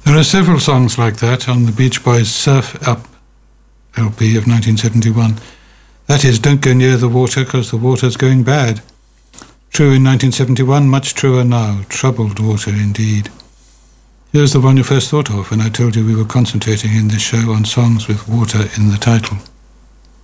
There are several songs like that on the Beach Boys' Surf Up LP of 1971. That is, don't go near the water because the water's going bad. True in 1971, much truer now. Troubled water indeed. Here's the one you first thought of when I told you we were concentrating in this show on songs with water in the title.